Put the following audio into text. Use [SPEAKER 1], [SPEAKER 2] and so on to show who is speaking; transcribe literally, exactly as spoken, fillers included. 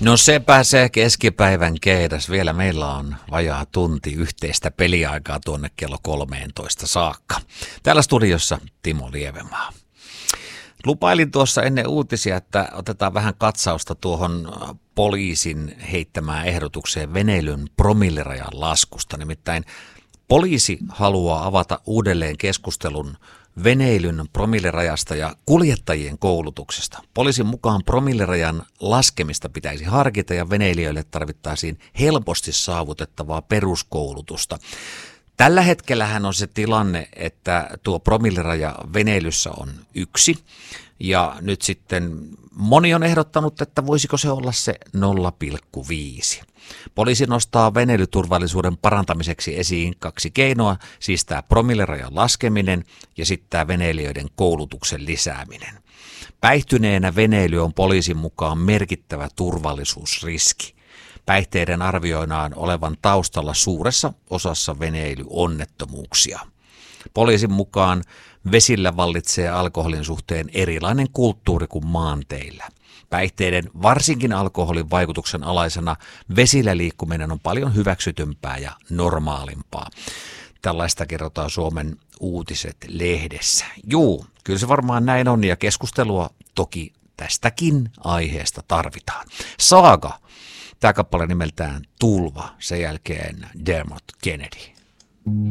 [SPEAKER 1] No sepä se keskipäivän keidas. Vielä meillä on vajaa tunti yhteistä peliaikaa tuonne kello kolmeentoista saakka. Täällä studiossa Timo Lievemaa. Lupailin tuossa ennen uutisia, että otetaan vähän katsausta tuohon poliisin heittämään ehdotukseen veneilyn promillerajan laskusta. Nimittäin poliisi haluaa avata uudelleen keskustelun veneilyn promillerajasta ja kuljettajien koulutuksesta. Poliisin mukaan promillerajan laskemista pitäisi harkita ja veneilijöille tarvittaisiin helposti saavutettavaa peruskoulutusta. Tällä hetkellähän on se tilanne, että tuo promilleraja veneilyssä on yksi ja nyt sitten moni on ehdottanut, että voisiko se olla se nolla pilkku viisi. Poliisi nostaa veneilyturvallisuuden parantamiseksi esiin kaksi keinoa, siis tämä promillerajan laskeminen ja sitten tämä veneilijöiden koulutuksen lisääminen. Päihtyneenä veneily on poliisin mukaan merkittävä turvallisuusriski. Päihteiden arvioidaan olevan taustalla suuressa osassa veneilyonnettomuuksia. Poliisin mukaan vesillä vallitsee alkoholin suhteen erilainen kulttuuri kuin maanteillä. Päihteiden, varsinkin alkoholin vaikutuksen alaisena, vesillä liikkuminen on paljon hyväksytympää ja normaalimpaa. Tällaista kerrotaan Suomen Uutiset-lehdessä. Juu, kyllä se varmaan näin on ja keskustelua toki tästäkin aiheesta tarvitaan. Saaga. Tämä kappale nimeltään Tulva, sen jälkeen Dermot Kennedy.